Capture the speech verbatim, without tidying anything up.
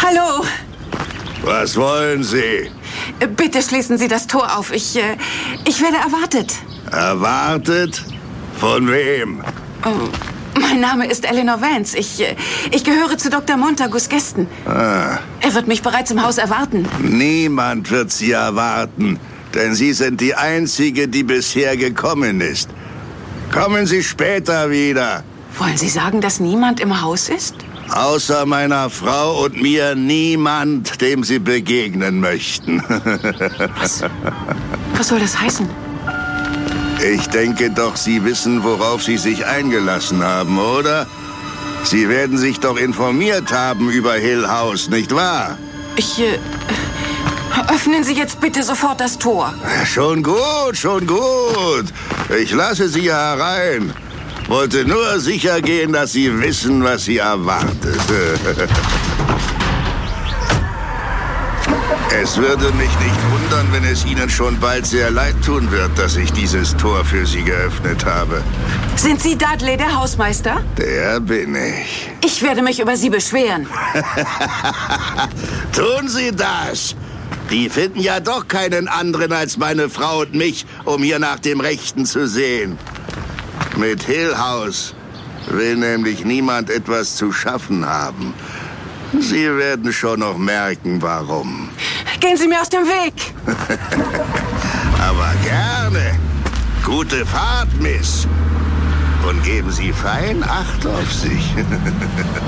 Hallo. Was wollen Sie? Bitte schließen Sie das Tor auf. Ich, äh, ich werde erwartet. Erwartet? Von wem? Oh, mein Name ist Eleanor Vance. Ich, äh, ich gehöre zu Doktor Montagus Gästen. Ah. Er wird mich bereits im Haus erwarten. Niemand wird Sie erwarten, denn Sie sind die Einzige, die bisher gekommen ist. Kommen Sie später wieder. Wollen Sie sagen, dass niemand im Haus ist? Außer meiner Frau und mir niemand, dem Sie begegnen möchten. Was? Was soll das heißen? Ich denke doch, Sie wissen, worauf Sie sich eingelassen haben, oder? Sie werden sich doch informiert haben über Hill House, nicht wahr? Ich, äh, öffnen Sie jetzt bitte sofort das Tor. Schon gut, schon gut. Ich lasse Sie herein. Wollte nur sicher gehen, dass Sie wissen, was Sie erwartet. Es würde mich nicht wundern, wenn es Ihnen schon bald sehr leid tun wird, dass ich dieses Tor für Sie geöffnet habe. Sind Sie Dudley, der Hausmeister? Der bin ich. Ich werde mich über Sie beschweren. Tun Sie das! Die finden ja doch keinen anderen als meine Frau und mich, um hier nach dem Rechten zu sehen. Mit Hill House will nämlich niemand etwas zu schaffen haben. Sie werden schon noch merken, warum. Gehen Sie mir aus dem Weg! Aber gerne. Gute Fahrt, Miss. Und geben Sie fein Acht auf sich.